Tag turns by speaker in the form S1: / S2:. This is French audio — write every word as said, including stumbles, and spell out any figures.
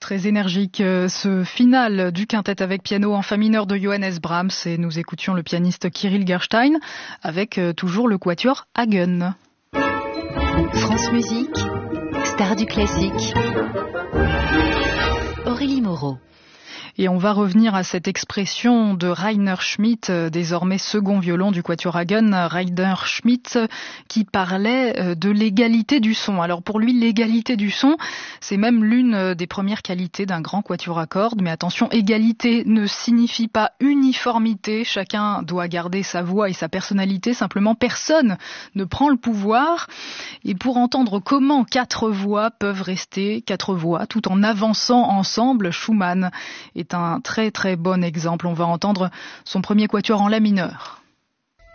S1: Très énergique, ce final du quintet avec piano en fa mineur de Johannes Brahms, et nous écoutions le pianiste Kirill Gerstein avec toujours le quatuor Hagen.
S2: France Musique, star du classique, Aurélie Moreau.
S1: Et on va revenir à cette expression de Rainer Schmidt, désormais second violon du quatuor Hagen, Rainer Schmidt, qui parlait de l'égalité du son. Alors pour lui, l'égalité du son, c'est même l'une des premières qualités d'un grand quatuor à cordes. Mais attention, égalité ne signifie pas uniformité. Chacun doit garder sa voix et sa personnalité. Simplement, personne ne prend le pouvoir. Et pour entendre comment quatre voix peuvent rester quatre voix tout en avançant ensemble, Schumann est un très très bon exemple. On va entendre son premier quatuor en la mineur.